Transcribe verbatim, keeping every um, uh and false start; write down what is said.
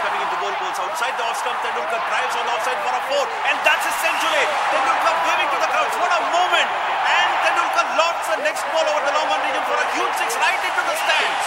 coming into goal posts. Outside the off stump, Tendulkar drives on the offside for a four. And that's his century. Tendulkar waving to the crowds. What a moment. And Tendulkar lofts the next ball over the long on region for a huge six right into the stands.